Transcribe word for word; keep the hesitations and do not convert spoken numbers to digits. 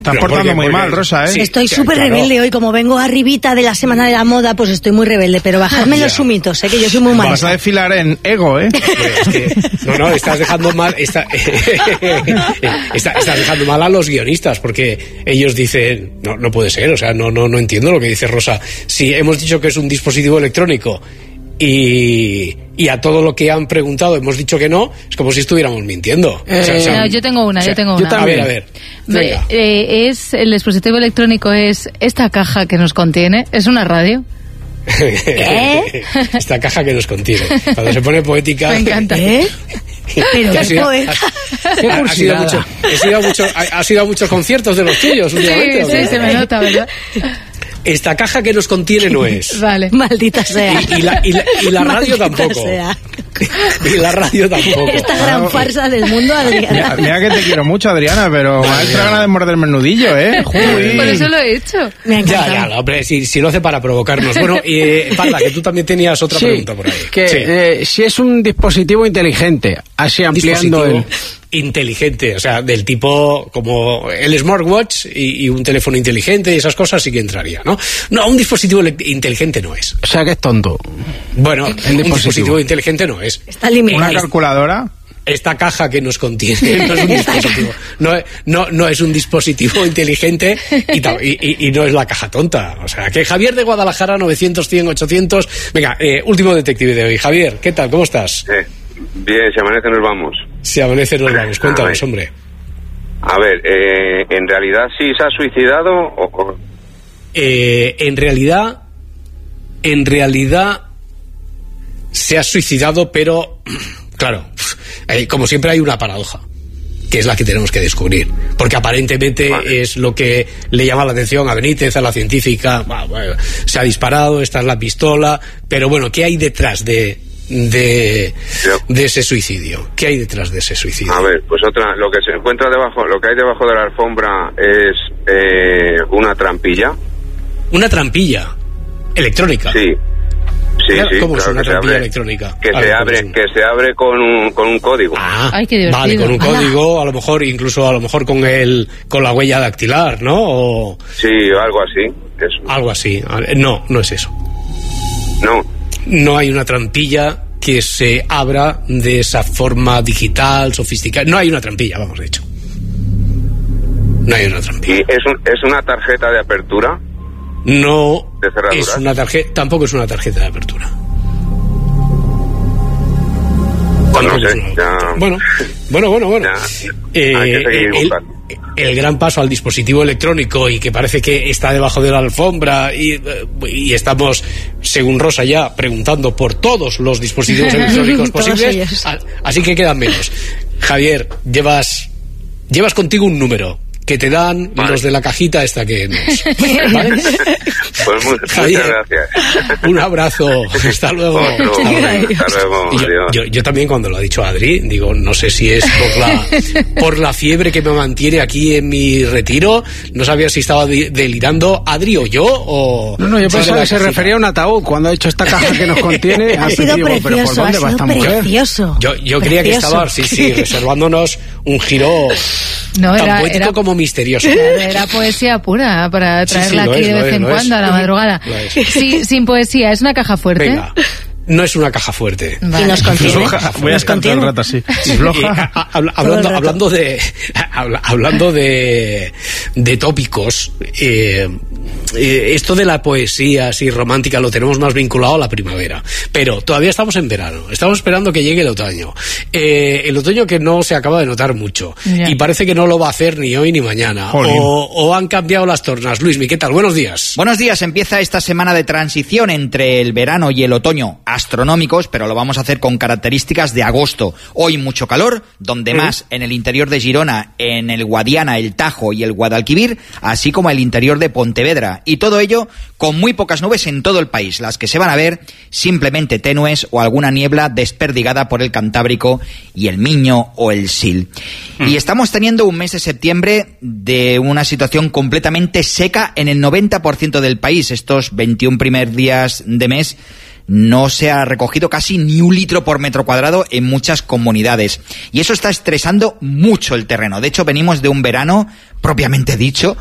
Estás portando muy mal, Rosa, ¿eh? Sí, estoy sí, súper claro. rebelde hoy, como vengo arribita de la Semana de la Moda, pues estoy muy rebelde, pero bajadme los sumitos, ¿eh? Que yo soy muy mala. Vas a desfilar en ego, ¿eh? Es que, no, no, estás dejando mal está, está, estás dejando mal a los guionistas, porque ellos dicen, no, no puede ser, o sea, no, no, no entiendo lo que dice Rosa. Si hemos dicho que es un dispositivo electrónico y, y a todo lo que han preguntado hemos dicho que no, es como si estuviéramos mintiendo. Eh, o sea, o sea, no, yo tengo una, o sea, yo tengo yo una. también. A ver, a ver. Me, eh, es el dispositivo electrónico es esta caja que nos contiene, es una radio. ¿Qué? Esta caja que nos contiene. Cuando se pone poética. Me encanta. ¿Eh? Pero Ha sido, poeta. ha, ha, ha sido mucho, he sido a mucho, ha, ha sido a muchos conciertos de los tuyos últimamente. Sí, sí, se me nota, ¿verdad? Esta caja que nos contiene no es. Vale. Maldita sea. Y, y, la, y, la, y la radio Maldita tampoco. sea. Y la radio tampoco. Esta gran farsa del mundo, Adriana. Mira, mira que te quiero mucho, Adriana, pero me ha hecho ganas de morderme el nudillo, ¿eh? Uy. Por eso lo he hecho. Me encanta. Ya, ya, no, hombre, si, si lo hace para provocarnos. Bueno, eh, Parla, que tú también tenías otra Sí, pregunta por ahí. que Sí. eh, si es un dispositivo inteligente, así ampliando Dispositivo el... inteligente, o sea, del tipo como el smartwatch y, y un teléfono inteligente y esas cosas sí que entraría, ¿no? No, un dispositivo ele- inteligente no es. O sea, que es tonto. Bueno, un dispositivo. dispositivo inteligente no es. Está limitado. ¿Una calculadora? Esta caja que nos contiene no es un dispositivo, no, no, no es un dispositivo inteligente y, ta- y, y- y no es la caja tonta. O sea, que Javier de Guadalajara, novecientos, cien, ochocientos. Venga, eh, último detective de hoy. Javier, ¿qué tal? ¿Cómo estás? Eh, bien, si amanece nos vamos. Si amanece nos vamos. Cuéntanos, hombre. A ver, eh, en realidad sí se ha suicidado o... o- Eh, en realidad, en realidad se ha suicidado, pero claro, eh, como siempre hay una paradoja, que es la que tenemos que descubrir, porque aparentemente Vale. es lo que le llama la atención a Benítez, a la científica. Bah, bueno, se ha disparado, esta es la pistola, pero bueno, ¿qué hay detrás de de, de ese suicidio? ¿Qué hay detrás de ese suicidio? A ver, pues otra, lo que se encuentra debajo, lo que hay debajo de la alfombra es eh, una trampilla. Una trampilla electrónica. Sí. Sí, Claro, sí, ¿cómo es claro una que se trampilla abre, electrónica? que A se ver, abre, ¿cómo es? que se abre con un, con un código. Ah, Ay, qué divertido. vale, con un ¡Hala! código, a lo mejor incluso a lo mejor con el con la huella dactilar, ¿no? O Sí, algo así. Eso. algo así. No, no es eso. No, No hay una trampilla que se abra de esa forma digital, sofisticada. No hay una trampilla, vamos, de hecho. No hay una y trampilla. es, un, es una tarjeta de apertura. No ¿De cerraduras? es una tarjeta, tampoco es una tarjeta de apertura. Pues no Tampoco es sé, una- ya... Bueno, bueno, bueno, bueno. Ya, Eh, hay que seguir el, buscando. el gran paso al dispositivo electrónico y que parece que está debajo de la alfombra y, eh, y estamos, según Rosa ya, preguntando por todos los dispositivos electrónicos Todos posibles. ellos. A- Así que quedan menos. Javier, llevas llevas contigo un número que te dan Vale. los de la cajita esta que nos... ¿Vale? Pues mu- Javier, muchas gracias. un abrazo. Hasta luego. Otro, Hasta luego. hasta luego, Y yo, adiós. yo, yo también cuando lo ha dicho Adri, digo, no sé si es por la por la fiebre que me mantiene aquí en mi retiro, no sabía si estaba de- delirando Adri o yo o... No, no, yo o sea, pensaba la que se cajita. refería a un ataúd cuando ha hecho esta caja que nos contiene. Ha al sido principio, pero ¿por precioso, ha dónde va sido esta mujer? precioso. Yo, yo creía que Precioso. estaba, sí, sí, reservándonos un giro No, tan era- poético era- como misterioso. Era poesía pura para Sí, traerla sí, lo aquí es, de lo vez es, en lo cuando es. a la madrugada. Lo es. Sí, sin poesía, es una caja fuerte. Venga, no es una caja fuerte. Vale. Y nos contiene. Floja. Voy a Nos estar todo el contiene. rato así. Sí, Floja. eh, a- a- habla- Todo el hablando, rato. hablando de habla- hablando de de tópicos, eh, eh, esto de la poesía así romántica lo tenemos más vinculado a la primavera, pero todavía estamos en verano, estamos esperando que llegue el otoño, eh, el otoño que no se acaba de notar mucho Ya. y parece que no lo va a hacer ni hoy ni mañana, Jolín. o, o han cambiado las tornas. Luismi, ¿qué tal? Buenos días. Buenos días, empieza esta semana de transición entre el verano y el otoño astronómicos, pero lo vamos a hacer con características de agosto. Hoy mucho calor, donde más en el interior de Girona, en el Guadiana, el Tajo y el Guadalquivir, así como el interior de Pontevedra. Y todo ello con muy pocas nubes en todo el país, las que se van a ver simplemente tenues o alguna niebla desperdigada por el Cantábrico y el Miño o el Sil. Y estamos teniendo un mes de septiembre de una situación completamente seca en el noventa por ciento del país. Estos veintiún primeros días de mes no se ha recogido casi ni un litro por metro cuadrado en muchas comunidades. Y eso está estresando mucho el terreno. De hecho, venimos de un verano propiamente dicho